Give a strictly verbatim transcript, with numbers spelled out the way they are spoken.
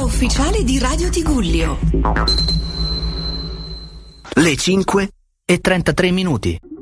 ufficiale di Radio Tigullio. Le cinque e trentatré minuti.